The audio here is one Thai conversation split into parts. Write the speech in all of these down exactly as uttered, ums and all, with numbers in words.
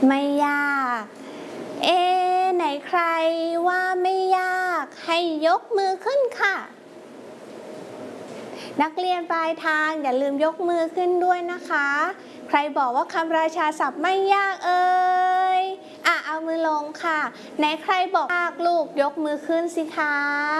ไม่ยากเอไหนใครว่าไม่ยากให้ยกมือขึ้นค่ะนักเรียนปลายทางอย่าลืมยกมือขึ้นด้วยนะคะใครบอกว่าคำราชาศัพท์ไม่ยากเอ่ยอ่ะเอามือลงค่ะไหนใครบอกยากลูกยกมือขึ้นสิคะ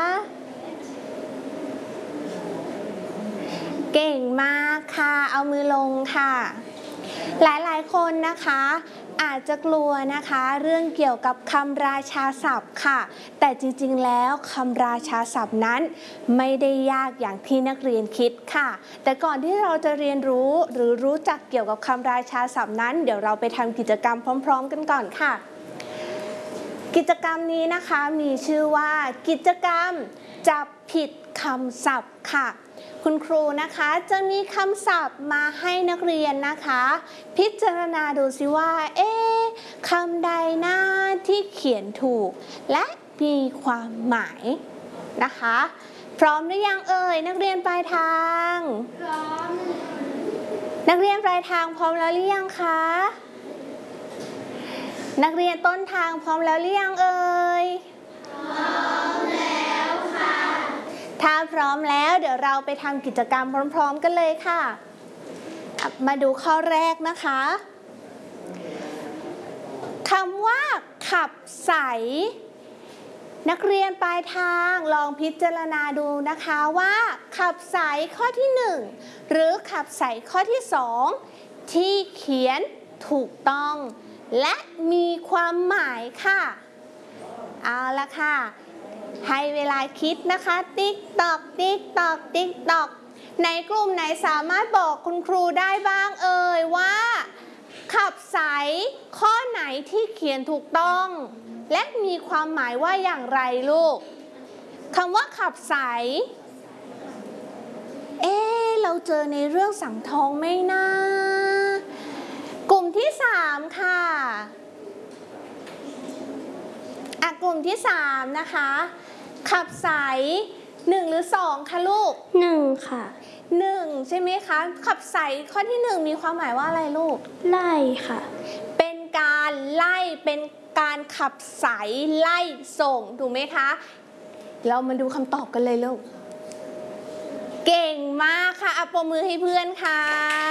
เก่งมากค่ะเอามือลงค่ะหลายๆคนนะคะอาจจะกลัวนะคะเรื่องเกี่ยวกับคำราชาศัพท์ค่ะแต่จริงๆแล้วคำราชาศัพท์นั้นไม่ได้ยากอย่างที่นักเรียนคิดค่ะแต่ก่อนที่เราจะเรียนรู้หรือรู้จักเกี่ยวกับคำราชาศัพท์นั้นเดี๋ยวเราไปทำกิจกรรมพร้อมๆกันก่อนค่ะกิจกรรมนี้นะคะมีชื่อว่ากิจกรรมจับผิดคำศัพท์ค่ะคุณครูนะคะจะมีคำศัพท์มาให้นักเรียนนะคะพิจารณาดูสิว่าเอ๊ะคำใดหน้าที่เขียนถูกและมีความหมายนะคะพร้อมหรือยังเอ่ยนักเรียนปลายทางพร้อมนักเรียนปลายทางพร้อมแล้วหรือยังคะนักเรียนต้นทางพร้อมแล้วหรือยังเอ่ยพร้อมแล้วค่ะถ้าพร้อมแล้วเดี๋ยวเราไปทำกิจกรรมพร้อมๆกันเลยค่ะมาดูข้อแรกนะคะคำว่าขับใสนักเรียนปลายทางลองพิจารณาดูนะคะว่าขับใสข้อที่หนึ่งหรือขับใสข้อที่สองที่เขียนถูกต้องและมีความหมายค่ะเอาละค่ะให้เวลาคิดนะคะติ๊กตอกติ๊กตอกติ๊กตอกในกลุ่มไหนสามารถบอกคุณครูได้บ้างเอ่ยว่าขับใสข้อไหนที่เขียนถูกต้องและมีความหมายว่าอย่างไรลูกคำว่าขับใสเอ๊ะเราเจอในเรื่องสังทองไหมนะกลุ่มที่สามค่ะอ่ะกลุ่มที่สามนะคะขับใสหนึ่งหรือสองคะลูกหนึ่งค่ะหนึ่งใช่ไหมคะขับใสข้อที่หนึ่งมีความหมายว่าอะไรลูกไล่ค่ะเป็นการไล่เป็นการขับใสไล่ส่งถูกไหมคะเรามาดูคำตอบกันเลยลูกเก่งมากค่ะอัปมือให้เพื่อนค่ะ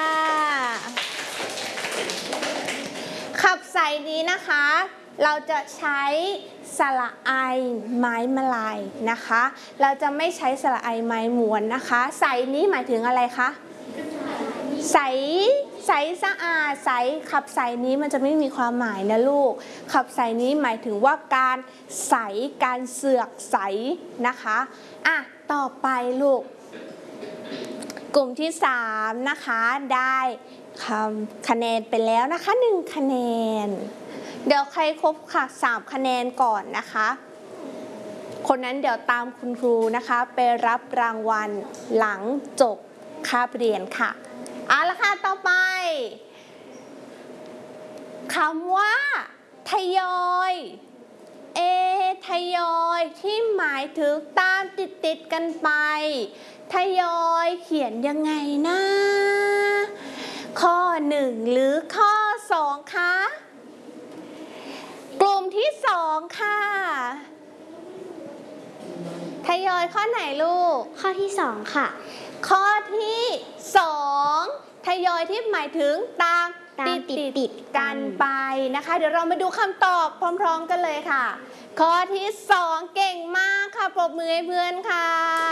ขับใสนี้นะคะเราจะใช้สระไอไม้มลายนะคะเราจะไม่ใช้สระไอไม้ม้วนนะคะใสนี้หมายถึงอะไรคะใสใสสะอาดใสขับใสนี้มันจะไม่มีความหมายนะลูกขับใสนี้หมายถึงว่าการใสการเสือกใสนะคะอ่ะต่อไปลูกกลุ่มที่สามนะคะได้คะแนนไปแล้วนะคะหนึ่งคะแนนเดี๋ยวใครครบค่ะสามคะแนนก่อนนะคะคนนั้นเดี๋ยวตามคุณครูนะคะไปรับรางวัลหลังจบคาบเรียนค่ะเอาละค่ะต่อไปคำว่าทยอยเอทยอยที่หมายถึงตามติดติดกันไปทยอยเขียนยังไงนะข้อหนึ่งหรือข้อสองคะกลุ่มที่สองค่ะทยอยข้อไหนลูกข้อที่สองค่ะข้อที่สองทยอยที่หมายถึงตามติดติดติดกันไปนะคะเดี๋ยวเรามาดูคำตอบพร้อมๆกันเลยค่ะข้อที่สองเก่งมากค่ะปรบมือให้เพื่อนค่ะ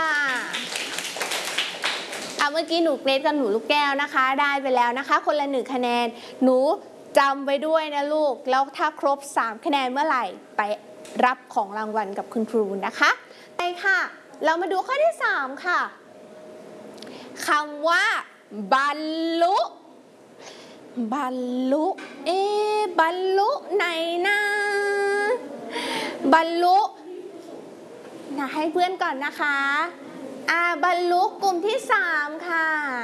อ่ะเมื่อกี้หนูเกรดกับหนูลูกแก้วนะคะได้ไปแล้วนะคะคนละหนึ่งคะแนนหนูจำไว้ด้วยนะลูกแล้วถ้าครบสามคะแนนเมื่อไหร่ไปรับของรางวัลกับคุณครูนะคะไปค่ะเรามาดูข้อที่สามค่ะคำว่าบรรลุบรรลุเอ๊ะบรรลุไหนนะบรรลุนะให้เพื่อนก่อนนะคะอ่าบรรลุกลุ่มที่สามค่ะ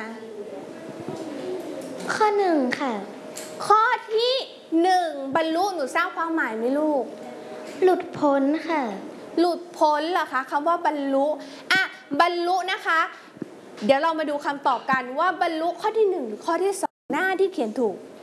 ข้อหนึ่งค่ะข้อที่หนึ่งบรรลุหนูทราบความหมายไหมลูกหลุดพ้นค่ะหลุดพ้นเหรอคะคำว่าบรรลุอ่ะบรรลุนะคะเดี๋ยวเรามาดูคำตอบกันว่าบรรลุข้อที่หนึ่งหรือข้อที่สองหน้าที่เขียนถูก